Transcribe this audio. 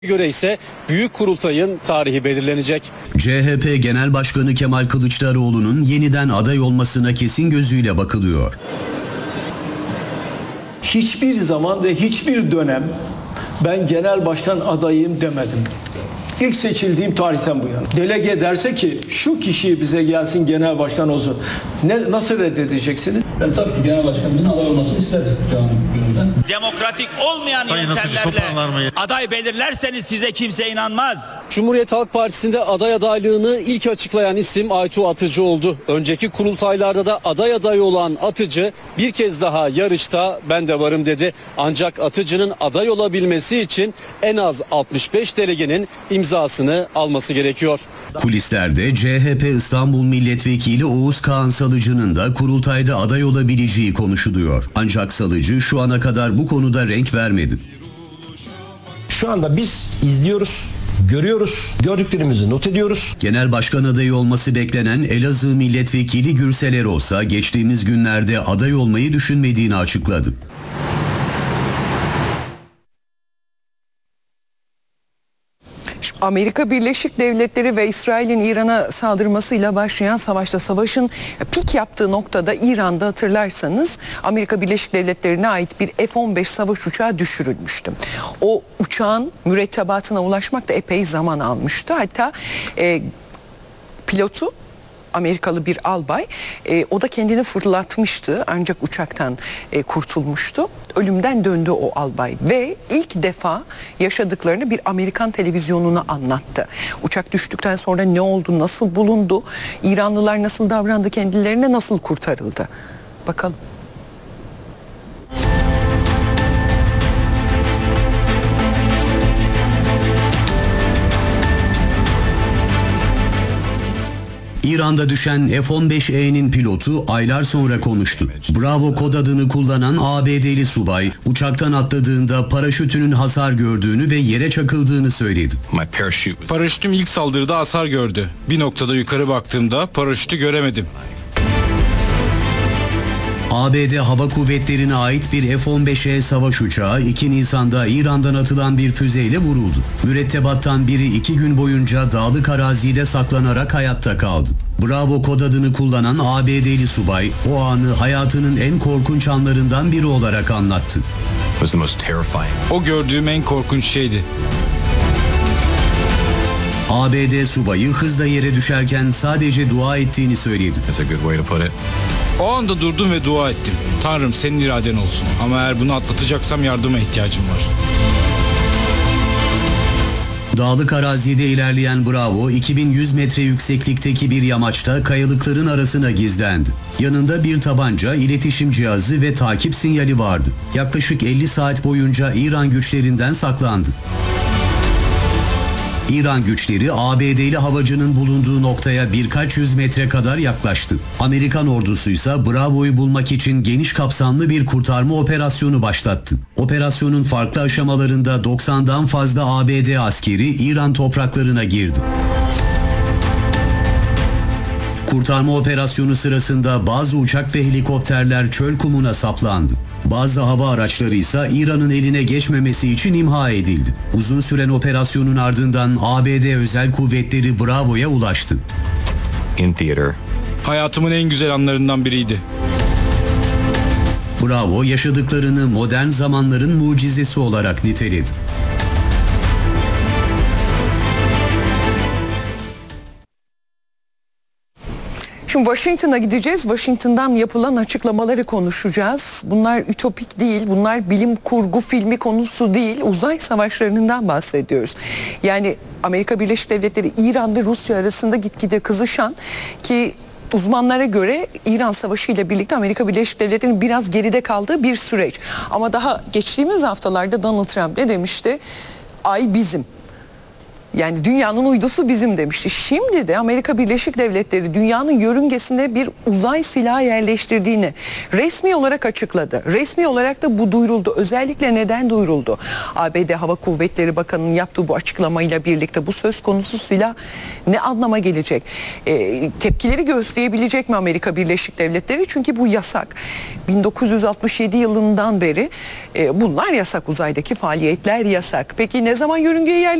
göre ise Büyük Kurultay'ın tarihi belirlenecek. CHP Genel Başkanı Kemal Kılıçdaroğlu'nun yeniden aday olmasına kesin gözüyle bakılıyor. Hiçbir zaman ve hiçbir dönem ben genel başkan adayım demedim. İlk seçildiğim tarihten bu yana. Delege derse ki şu kişi bize gelsin genel başkan olsun. Nasıl reddedeceksiniz? Ben tabii ki genel başkanımın aday olmasını isterdim canım gönülden. Demokratik olmayan yöntemlerle aday belirlerseniz size kimse inanmaz. Cumhuriyet Halk Partisi'nde aday adaylığını ilk açıklayan isim Aytuğ Atıcı oldu. Önceki kurultaylarda da aday adayı olan Atıcı bir kez daha yarışta ben de varım dedi. Ancak Atıcı'nın aday olabilmesi için en az 65 delegenin imzasını alması gerekiyor. Kulislerde CHP İstanbul Milletvekili Oğuz Kağan Salıcı'nın da kurultayda aday olabileceği konuşuluyor. Ancak Salıcı şu ana kadar bu konuda renk vermedi. Şu anda biz izliyoruz, görüyoruz, gördüklerimizi not ediyoruz. Genel başkan adayı olması beklenen Elazığ Milletvekili Gürsel Erol ise geçtiğimiz günlerde aday olmayı düşünmediğini açıkladı. Amerika Birleşik Devletleri ve İsrail'in İran'a saldırmasıyla başlayan savaşta savaşın pik yaptığı noktada İran'da hatırlarsanız Amerika Birleşik Devletleri'ne ait bir F-15 savaş uçağı düşürülmüştü. O uçağın mürettebatına ulaşmak da epey zaman almıştı. Hatta pilotu Amerikalı bir albay, o da kendini fırlatmıştı ancak uçaktan kurtulmuştu. Ölümden döndü o albay ve ilk defa yaşadıklarını bir Amerikan televizyonuna anlattı. Uçak düştükten sonra ne oldu, nasıl bulundu, İranlılar nasıl davrandı, kendilerine nasıl kurtarıldı? Bakalım. İran'da düşen F-15E'nin pilotu aylar sonra konuştu. Bravo kod adını kullanan ABD'li subay uçaktan atladığında paraşütünün hasar gördüğünü ve yere çakıldığını söyledi. Paraşütüm ilk saldırıda hasar gördü. Bir noktada yukarı baktığımda paraşütü göremedim. ABD Hava Kuvvetleri'ne ait bir F-15E savaş uçağı 2 Nisan'da İran'dan atılan bir füzeyle vuruldu. Mürettebattan biri 2 gün boyunca dağlık arazide saklanarak hayatta kaldı. Bravo kod adını kullanan ABD'li subay o anı hayatının en korkunç anlarından biri olarak anlattı. O gördüğüm en korkunç şeydi. ABD subayı hızla yere düşerken sadece dua ettiğini söyledi. O anda durdum ve dua ettim. Tanrım senin iraden olsun ama eğer bunu atlatacaksam yardıma ihtiyacım var. Dağlık arazide ilerleyen Bravo 2100 metre yükseklikteki bir yamaçta kayalıkların arasına gizlendi. Yanında bir tabanca, iletişim cihazı ve takip sinyali vardı. Yaklaşık 50 saat boyunca İran güçlerinden saklandı. İran güçleri ABD'li havacının bulunduğu noktaya birkaç yüz metre kadar yaklaştı. Amerikan ordusuysa Bravo'yu bulmak için geniş kapsamlı bir kurtarma operasyonu başlattı. Operasyonun farklı aşamalarında 90'dan fazla ABD askeri İran topraklarına girdi. Kurtarma operasyonu sırasında bazı uçak ve helikopterler çöl kumuna saplandı. Bazı hava araçları ise İran'ın eline geçmemesi için imha edildi. Uzun süren operasyonun ardından ABD özel kuvvetleri Bravo'ya ulaştı. Hayatımın en güzel anlarından biriydi. Bravo yaşadıklarını modern zamanların mucizesi olarak niteledi. Şimdi Washington'a gideceğiz. Washington'dan yapılan açıklamaları konuşacağız. Bunlar ütopik değil, bunlar bilim kurgu filmi konusu değil, uzay savaşlarından bahsediyoruz. Yani Amerika Birleşik Devletleri, İran ve Rusya arasında gitgide kızışan ki uzmanlara göre İran Savaşı ile birlikte Amerika Birleşik Devletleri'nin biraz geride kaldığı bir süreç. Ama daha geçtiğimiz haftalarda Donald Trump ne demişti? Ay bizim. Yani dünyanın uydusu bizim demişti. Şimdi de Amerika Birleşik Devletleri dünyanın yörüngesine bir uzay silahı yerleştirdiğini resmi olarak açıkladı. Resmi olarak da bu duyuruldu. Özellikle neden duyuruldu? ABD Hava Kuvvetleri Bakanı'nın yaptığı bu açıklamayla birlikte bu söz konusu silah ne anlama gelecek? Tepkileri gösterebilecek mi Amerika Birleşik Devletleri? Çünkü bu yasak. 1967 yılından beri bunlar yasak. Uzaydaki faaliyetler yasak. Peki ne zaman yörüngeye